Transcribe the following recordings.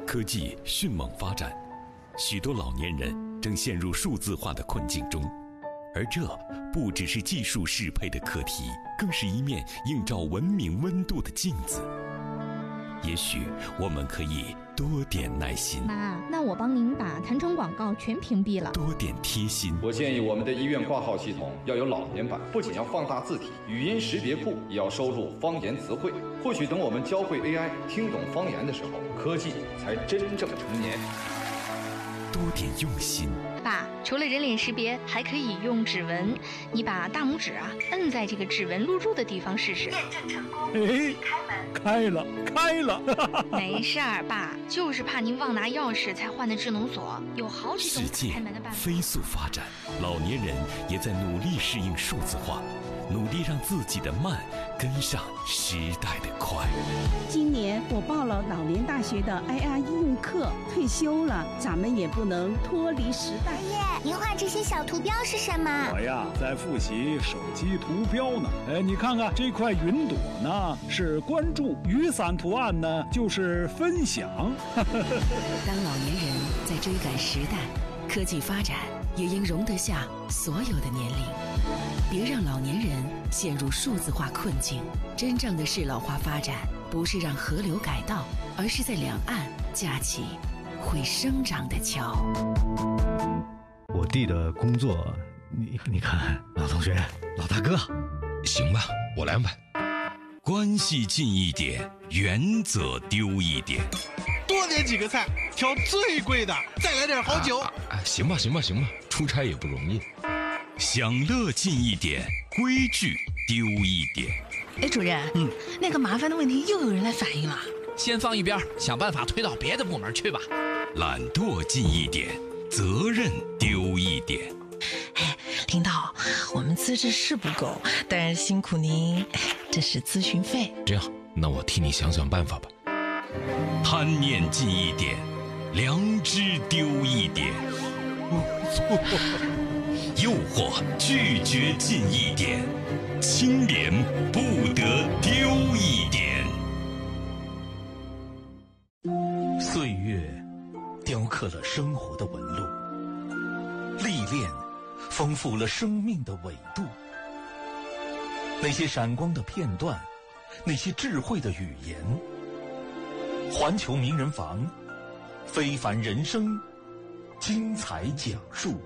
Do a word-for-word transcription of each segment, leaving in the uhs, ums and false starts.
科技迅猛发展，许多老年人正陷入数字化的困境中，而这不只是技术适配的课题，更是一面映照文明温度的镜子。也许我们可以多点耐心。 妈，那我帮您把弹窗广告全屏蔽了。 多点贴心。 我建议我们的医院挂号系统要有老年版，不仅要放大字体，语音识别库也要收录方言词汇。或许等我们教会 A I 听懂方言的时候，科技才真正成年。 多点用心。 爸，除了人脸识别，还可以用指纹。你把大拇指啊摁在这个指纹录入的地方试试。 验证成功。 哎， 开门。 开了，开了。 没事儿，爸，就是怕您忘拿钥匙才换的智能锁，有好几种世界开门的办法。 飞速发展，老年人也在努力适应数字化，努力让自己的慢跟上时代的快。 今年我报了老年大学的 I R 应用课，退休了，咱们也不能脱离时代。 爷爷，您画这些小图标是什么？ 我呀，在复习手机图标呢。哎，你看看这块云朵呢，是关注；雨伞图案呢，就是分享。 当老年人在追赶时代，科技发展也应容得下所有的年龄。别让老年人陷入数字化困境。真正的适老化发展，不是让河流改道，而是在两岸架起会生长的桥。 我弟的工作，你你看，老同学，老大哥， 行吧，我来安排。关系近一点，原则丢一点。 多点几个菜，挑最贵的，再来点好酒。 啊啊啊、行吧，行吧，行吧，出差也不容易。享乐近一点，规矩丢一点。 哎，主任，嗯，那个麻烦的问题又有人来反映了。 先放一边，想办法推到别的部门去吧。 懒惰近一点，责任丢一点。 哎，领导，我们资质是不够，但是辛苦您，这是咨询费。 这样，那我替你想想办法吧。贪念近一点，良知丢一点。 我错。 诱惑拒绝近一点，清廉不得丢一点。 岁月雕刻了生活的纹路，历练丰富了生命的纬度。那些闪光的片段，那些智慧的语言。环球名人房，非凡人生，精彩讲述。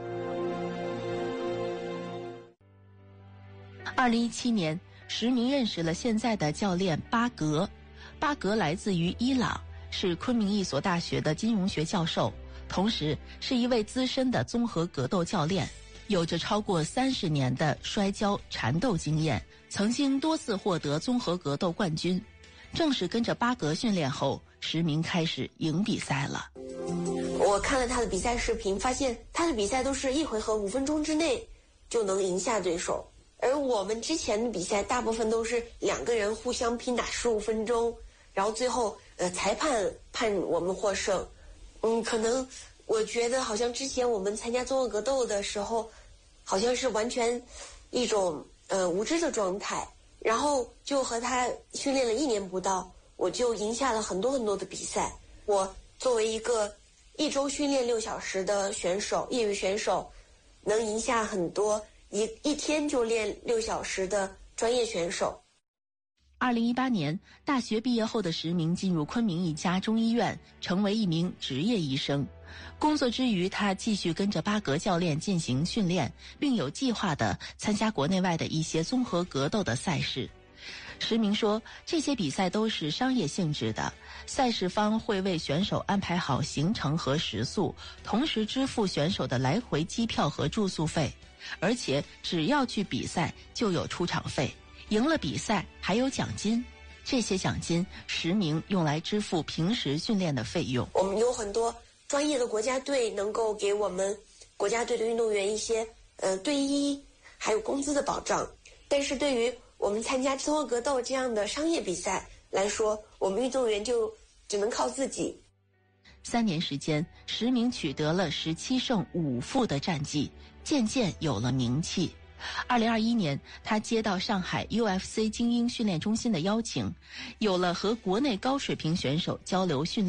二零一七年，石明认识了现在的教练巴格。巴格来自于伊朗，是昆明一所大学的金融学教授，同时是一位资深的综合格斗教练，有着超过三十年的摔跤缠斗经验，曾经多次获得综合格斗冠军。正是跟着巴格训练后，石明开始赢比赛了。 我看了他的比赛视频，发现他的比赛都是一回合五分钟之内就能赢下对手。而我们之前的比赛大部分都是两个人互相拼打十五分钟，然后最后呃裁判判我们获胜。嗯，可能我觉得好像之前我们参加综合格斗的时候，好像是完全一种呃无知的状态，然后就和他训练了一年不到，我就赢下了很多很多的比赛。我作为一个一周训练六小时的选手，业余选手，能赢下很多一一天就练六小时的专业选手。 二零一八年，大学毕业后的石明进入昆明一家中医院，成为一名职业医生。工作之余，他继续跟着巴格教练进行训练，并有计划地参加国内外的一些综合格斗的赛事。石明说，这些比赛都是商业性质的，赛事方会为选手安排好行程和食宿，同时支付选手的来回机票和住宿费。而且只要去比赛就有出场费，赢了比赛还有奖金，这些奖金石明用来支付平时训练的费用。 我们有很多专业的国家队能够给我们国家队的运动员一些呃队医还有工资的保障，但是对于我们参加综合格斗这样的商业比赛来说，我们运动员就只能靠自己。 三年时间，石明取得了十七胜五负的战绩，渐渐有了名气。二零二一年，他接到上海 U F C 精英训练中心的邀请，有了和国内高水平选手交流训练